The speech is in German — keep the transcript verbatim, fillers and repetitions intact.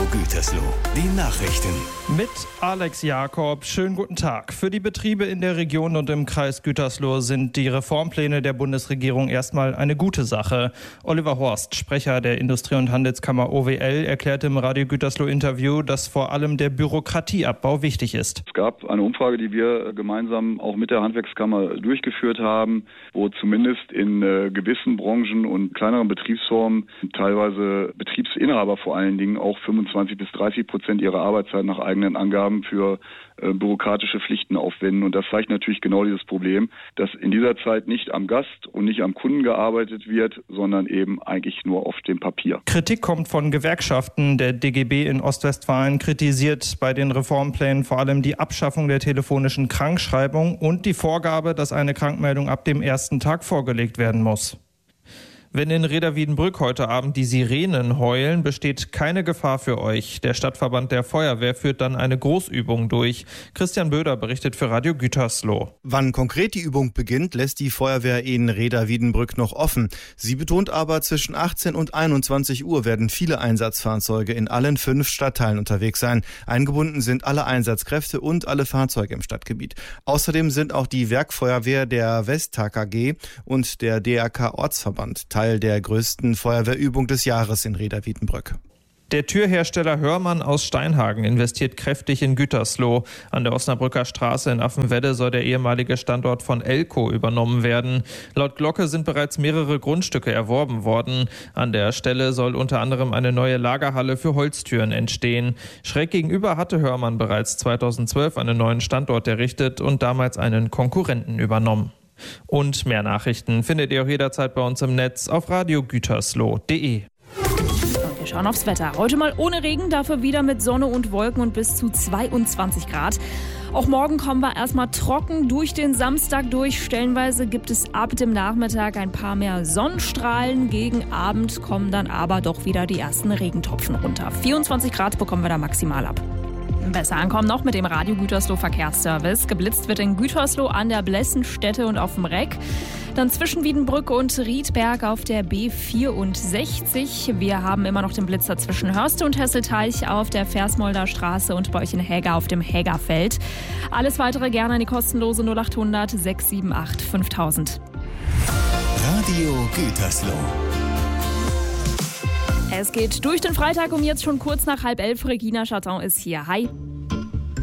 Gütersloh, die Nachrichten. Mit Alex Jakob. Schönen guten Tag. Für die Betriebe in der Region und im Kreis Gütersloh sind die Reformpläne der Bundesregierung erstmal eine gute Sache. Oliver Horst, Sprecher der Industrie- und Handelskammer O W L, erklärte im Radio Gütersloh-Interview, dass vor allem der Bürokratieabbau wichtig ist. Es gab eine Umfrage, die wir gemeinsam auch mit der Handwerkskammer durchgeführt haben, wo zumindest in äh, gewissen Branchen und kleineren Betriebsformen teilweise Betriebsinhaber vor allen Dingen auch fünfundzwanzig bis dreißig Prozent ihrer Arbeitszeit nach eigenen Angaben für äh, bürokratische Pflichten aufwenden. Und das zeigt natürlich genau dieses Problem, dass in dieser Zeit nicht am Gast und nicht am Kunden gearbeitet wird, sondern eben eigentlich nur auf dem Papier. Kritik kommt von Gewerkschaften. Der D G B in Ostwestfalen kritisiert bei den Reformplänen vor allem die Abschaffung der telefonischen Krankschreibung und die Vorgabe, dass eine Krankmeldung ab dem ersten Tag vorgelegt werden muss. Wenn in Reda-Wiedenbrück heute Abend die Sirenen heulen, besteht keine Gefahr für euch. Der Stadtverband der Feuerwehr führt dann eine Großübung durch. Christian Böder berichtet für Radio Gütersloh. Wann konkret die Übung beginnt, lässt die Feuerwehr in Reda-Wiedenbrück noch offen. Sie betont aber, zwischen achtzehn und einundzwanzig Uhr werden viele Einsatzfahrzeuge in allen fünf Stadtteilen unterwegs sein. Eingebunden sind alle Einsatzkräfte und alle Fahrzeuge im Stadtgebiet. Außerdem sind auch die Werkfeuerwehr der Westtag A G und der D R K Ortsverband Teil der größten Feuerwehrübung des Jahres in Reda-Wiedenbrück. Der Türhersteller Hörmann aus Steinhagen investiert kräftig in Gütersloh. An der Osnabrücker Straße in Affenwedde soll der ehemalige Standort von Elco übernommen werden. Laut Glocke sind bereits mehrere Grundstücke erworben worden. An der Stelle soll unter anderem eine neue Lagerhalle für Holztüren entstehen. Schräg gegenüber hatte Hörmann bereits zweitausendzwölf einen neuen Standort errichtet und damals einen Konkurrenten übernommen. Und mehr Nachrichten findet ihr auch jederzeit bei uns im Netz auf radio gütersloh punkt de. Wir schauen aufs Wetter. Heute mal ohne Regen, dafür wieder mit Sonne und Wolken und bis zu zweiundzwanzig Grad. Auch morgen kommen wir erstmal trocken durch den Samstag durch. Stellenweise gibt es ab dem Nachmittag ein paar mehr Sonnenstrahlen. Gegen Abend kommen dann aber doch wieder die ersten Regentropfen runter. vierundzwanzig Grad bekommen wir da maximal ab. Besser ankommen noch mit dem Radio Gütersloh Verkehrsservice. Geblitzt wird in Gütersloh an der Blessenstätte und auf dem Reck. Dann zwischen Wiedenbrück und Riedberg auf der B vierundsechzig. Wir haben immer noch den Blitzer zwischen Hörste und Hesselteich auf der Versmolder Straße und bei euch in Häger auf dem Hägerfeld. Alles weitere gerne an die kostenlose null achthundert sechs sieben acht fünftausend. Radio Gütersloh. Es geht durch den Freitag um jetzt schon kurz nach halb elf. Regina Chaton ist hier. Hi.